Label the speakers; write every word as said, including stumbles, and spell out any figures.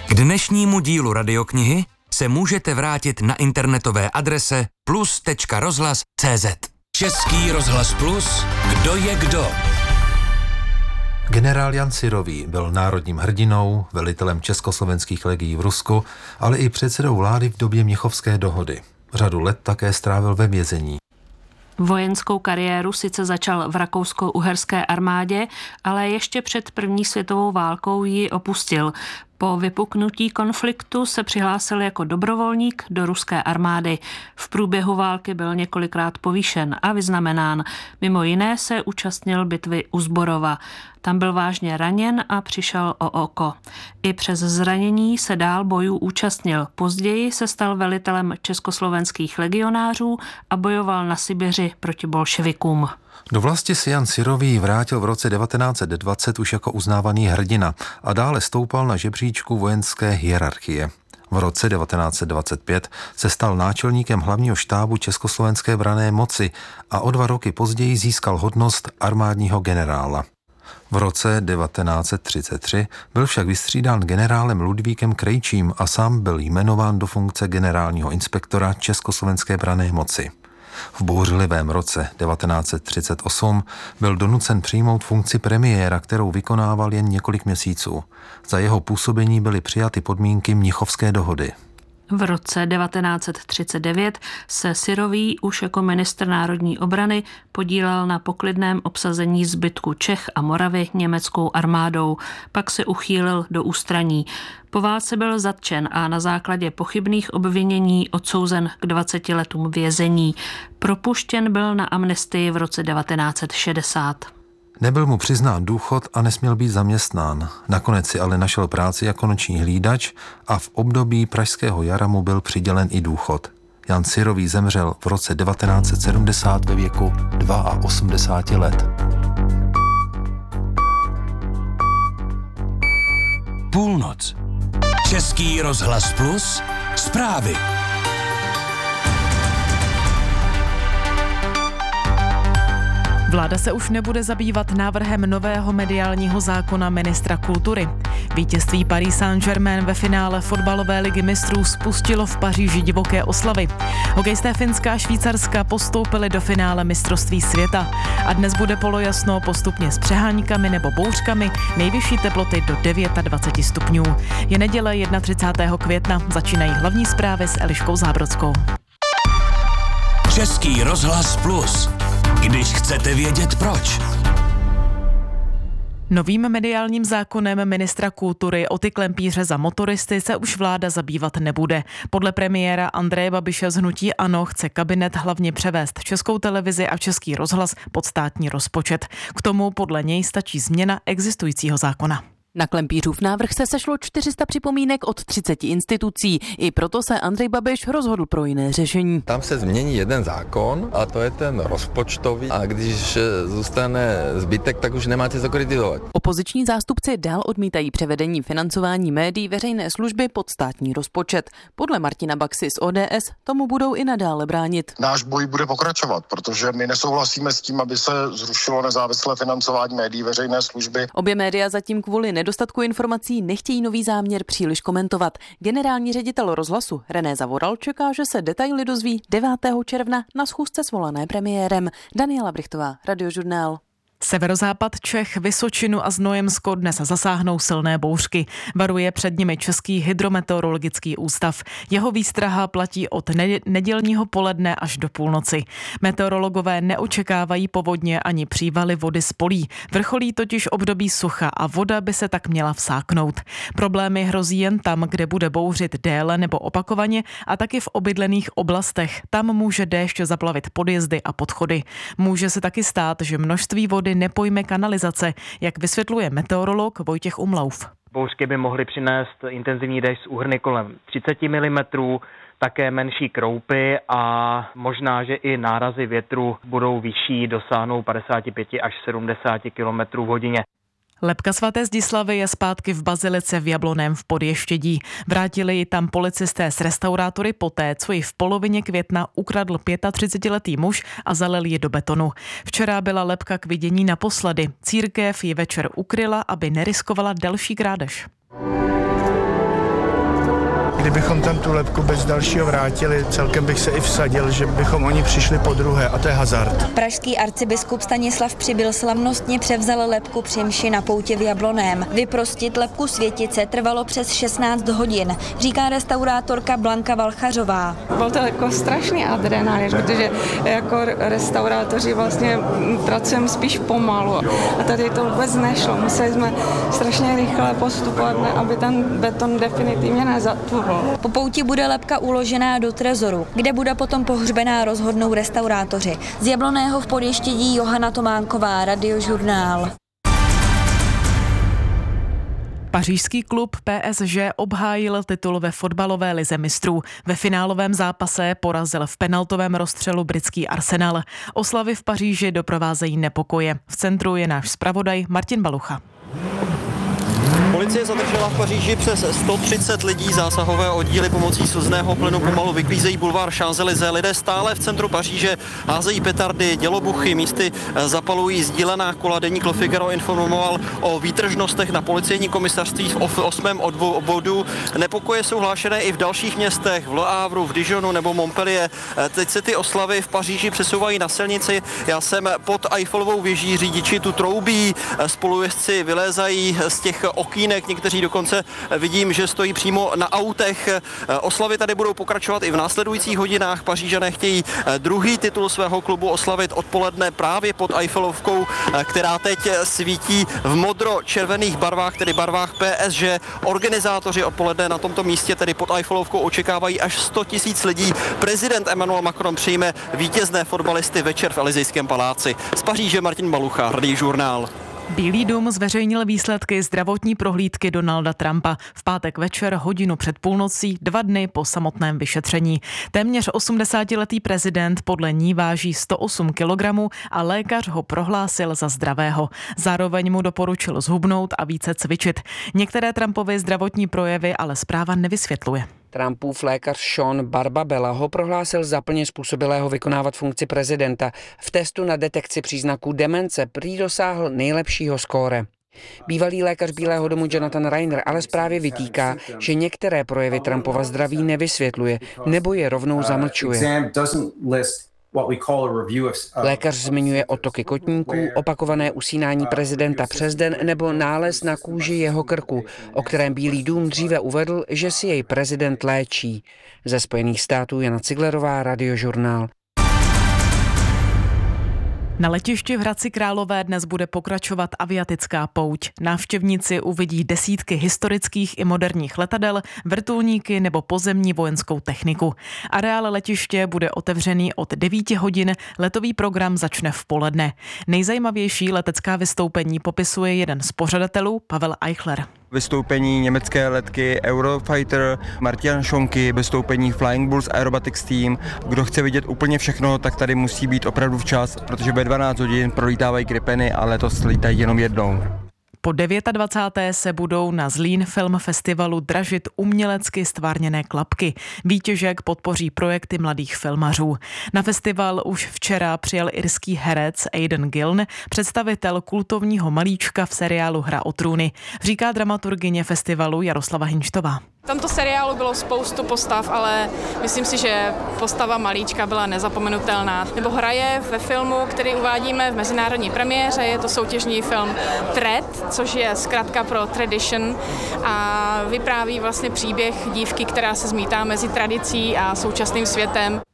Speaker 1: K dnešnímu dílu radioknihy se můžete vrátit na internetové adrese plus tečka rozhlas tečka cé zet. Český rozhlas Plus, kdo je kdo?
Speaker 2: Generál Jan Syrový byl národním hrdinou, velitelem československých legií v Rusku, ale i předsedou vlády v době Mnichovské dohody. Řadu let také strávil ve vězení.
Speaker 3: Vojenskou kariéru sice začal v rakousko-uherské armádě, ale ještě před první světovou válkou ji opustil. Po vypuknutí konfliktu se přihlásil jako dobrovolník do ruské armády. V průběhu války byl několikrát povýšen a vyznamenán. Mimo jiné se účastnil bitvy u Zborova. Tam byl vážně raněn a přišel o oko. I přes zranění se dál bojů účastnil. Později se stal velitelem československých legionářů a bojoval na Sibiři proti bolševikům.
Speaker 2: Do vlasti se Jan Syrový vrátil v roce devatenáct set dvacet už jako uznávaný hrdina a dále stoupal na žebříčku vojenské hierarchie. V roce devatenáct set dvacet pět se stal náčelníkem hlavního štábu československé branné moci a o dva roky později získal hodnost armádního generála. V roce devatenáct set třicet tři byl však vystřídán generálem Ludvíkem Krejčím a sám byl jmenován do funkce generálního inspektora československé branné moci. V bouřlivém roce devatenáct set třicet osm byl donucen přijmout funkci premiéra, kterou vykonával jen několik měsíců. Za jeho působení byly přijaty podmínky Mnichovské dohody.
Speaker 3: V roce devatenáct set třicet devět se Syrový už jako ministr národní obrany podílel na poklidném obsazení zbytku Čech a Moravy německou armádou. Pak se uchýlil do ústraní. Po válce byl zatčen a na základě pochybných obvinění odsouzen k dvaceti letům vězení. Propuštěn byl na amnestii v roce devatenáct set šedesát.
Speaker 2: Nebyl mu přiznán důchod a nesměl být zaměstnán. Nakonec si ale našel práci jako noční hlídač a v období pražského jara mu byl přidělen i důchod. Jan Syrový zemřel v roce devatenáct set sedmdesát ve věku osmdesáti dvou let.
Speaker 1: Půlnoc. Český rozhlas Plus, zprávy.
Speaker 4: Vláda se už nebude zabývat návrhem nového mediálního zákona ministra kultury. Vítězství Paris Saint-Germain ve finále fotbalové ligy mistrů spustilo v Paříži divoké oslavy. Hokejisté Finska a Švýcarska postoupili do finále mistrovství světa. A dnes bude polojasno postupně s přeháňkami nebo bouřkami, nejvyšší teploty do dvacet devět stupňů. Je neděle třicátého prvního května, začínají hlavní zprávy s Eliškou Zábrodskou.
Speaker 1: Český rozhlas Plus. Když chcete vědět proč.
Speaker 4: Novým mediálním zákonem ministra kultury o ty klempíře za motoristy se už vláda zabývat nebude. Podle premiéra Andreje Babiše z hnutí ANO chce kabinet hlavně převést Českou televizi a Český rozhlas pod státní rozpočet. K tomu podle něj stačí změna existujícího zákona.
Speaker 5: Na klempířův návrh se sešlo čtyři sta připomínek od třiceti institucí. I proto se Andrej Babiš rozhodl pro jiné řešení.
Speaker 6: Tam se změní jeden zákon a to je ten rozpočtový. A když zůstane zbytek, tak už nemáte co kritizovat.
Speaker 5: Opoziční zástupci dál odmítají převedení financování médií veřejné služby pod státní rozpočet. Podle Martina Baxy z O D S tomu budou i nadále bránit.
Speaker 7: Náš boj bude pokračovat, protože my nesouhlasíme s tím, aby se zrušilo nezávislé financování médií veřejné služby.
Speaker 5: Obě média zatím kvůli nedostatku informací nechtějí nový záměr příliš komentovat. Generální ředitel rozhlasu René Zavoral čeká, že se detaily dozví devátého června na schůzce svolané premiérem. Daniela Brichtová, Radiožurnál.
Speaker 4: Severozápad Čech, Vysočinu a Znojemsko dnes zasáhnou silné bouřky. Varuje před nimi Český hydrometeorologický ústav. Jeho výstraha platí od nedělního poledne až do půlnoci. Meteorologové neočekávají povodně ani přívaly vody z polí. Vrcholí totiž období sucha a voda by se tak měla vsáknout. Problémy hrozí jen tam, kde bude bouřit déle nebo opakovaně a taky v obydlených oblastech. Tam může déšť zaplavit podjezdy a podchody. Může se taky stát, že množství vody nepojme kanalizace, jak vysvětluje meteorolog Vojtěch Umlauf.
Speaker 8: Bouřky by mohly přinést intenzivní déšť z úhrny kolem třicet milimetrů, také menší kroupy a možná, že i nárazy větru budou vyšší, dosáhnou padesát pět až sedmdesát kilometrů v hodině.
Speaker 4: Lebka svaté Zdislavy je zpátky v bazilice v Jablonném v Podještědí. Vrátili ji tam policisté s restaurátory poté, co ji v polovině května ukradl třicetiletý muž a zalil ji do betonu. Včera byla lebka k vidění naposledy. Církev ji večer ukryla, aby neriskovala další krádež.
Speaker 9: Kdybychom tam tu lebku bez dalšího vrátili, celkem bych se i vsadil, že bychom oni přišli po druhé, a to je hazard.
Speaker 10: Pražský arcibiskup Stanislav Přibyl slavnostně převzal lebku při mši na poutě v Jablonném. Vyprostit lebku světice trvalo přes šestnáct hodin, říká restaurátorka Blanka Valchařová.
Speaker 11: Byl to jako strašný adrenalin, protože jako restaurátoři vlastně pracujeme spíš pomalu a tady to vůbec nešlo. Museli jsme strašně rychle postupovat, aby ten beton definitivně nezatuhl.
Speaker 10: Po pouti bude lebka uložená do trezoru, kde bude potom pohřbená, rozhodnou restaurátoři. Z Jablonného v Podještědí Johana Tománková, Radiožurnál.
Speaker 4: Pařížský klub P S G obhájil titul ve fotbalové lize mistrů. Ve finálovém zápase porazil v penaltovém rozstřelu britský Arsenal. Oslavy v Paříži doprovázejí nepokoje. V centru je náš zpravodaj Martin Balucha.
Speaker 12: Policie zadržela v Paříži přes sto třicet lidí, zásahové oddíly pomocí slzného plynu pomalu vyklízejí bulvár Champs-Élysées. Lidé stále v centru Paříže házejí petardy, dělobuchy, místy zapalují sdílená kola. Deník Le Figaro informoval o výtržnostech na policejní komisařství v osmém obvodu. Nepokoje jsou hlášené i v dalších městech, v Le Havru, v Dijonu nebo Montpellier. Teď se ty oslavy v Paříži přesouvají na silnici. Já jsem pod Eiffelovou věží, řidiči tu troubí, spolujezdci vylézají z těch okýnek, někteří dokonce vidím, že stojí přímo na autech. Oslavy tady budou pokračovat i v následujících hodinách. Pařížané chtějí druhý titul svého klubu oslavit odpoledne právě pod Eiffelovkou, která teď svítí v modro-červených barvách, tedy barvách P S G. Organizátoři odpoledne na tomto místě, tedy pod Eiffelovkou, očekávají až sto tisíc lidí. Prezident Emmanuel Macron přijme vítězné fotbalisty večer v Elysejském paláci. Z Paříže Martin Balucha, Radiožurnál.
Speaker 4: Bílý dům zveřejnil výsledky zdravotní prohlídky Donalda Trumpa. V pátek večer hodinu před půlnocí, dva dny po samotném vyšetření. Téměř osmdesátiletý prezident podle ní váží sto osm kilogramů a lékař ho prohlásil za zdravého. Zároveň mu doporučil zhubnout a více cvičit. Některé Trumpovy zdravotní projevy ale zpráva nevysvětluje.
Speaker 13: Trumpův lékař Sean Barbabella ho prohlásil za plně způsobilého vykonávat funkci prezidenta. V testu na detekci příznaků demence prý dosáhl nejlepšího skóre. Bývalý lékař Bílého domu Jonathan Reiner ale zprávě vytýká, že některé projevy Trumpova zdraví nevysvětluje nebo je rovnou zamlčuje. Lékař zmiňuje otoky kotníků, opakované usínání prezidenta přes den nebo nález na kůži jeho krku, o kterém Bílý dům dříve uvedl, že si jej prezident léčí. Ze Spojených států Jana Ciglerová, Radiožurnál.
Speaker 4: Na letišti v Hradci Králové dnes bude pokračovat aviatická pouť. Návštěvníci uvidí desítky historických i moderních letadel, vrtulníky nebo pozemní vojenskou techniku. Areál letiště bude otevřený od devíti hodin, letový program začne v poledne. Nejzajímavější letecká vystoupení popisuje jeden z pořadatelů, Pavel Eichler.
Speaker 14: Vystoupení německé letky Eurofighter, Martian Šonky, vystoupení Flying Bulls Aerobatics Team. Kdo chce vidět úplně všechno, tak tady musí být opravdu včas, protože ve dvanáct hodin prolítávají Gripeny a letos lítají jenom jednou.
Speaker 4: Po dvacáté deváté se budou na Zlín Film Festivalu dražit umělecky stvárněné klapky. Výtěžek podpoří projekty mladých filmařů. Na festival už včera přijel irský herec Aidan Gillen, představitel kultovního malíčka v seriálu Hra o trůny, říká dramaturgyně festivalu Jaroslava Hinštová.
Speaker 15: V tomto seriálu bylo spoustu postav, ale myslím si, že postava malíčka byla nezapomenutelná. Nebo hraje ve filmu, který uvádíme v mezinárodní premiéře, je to soutěžní film Tred, což je zkratka pro Tradition a vypráví vlastně příběh dívky, která se zmítá mezi tradicí a současným světem.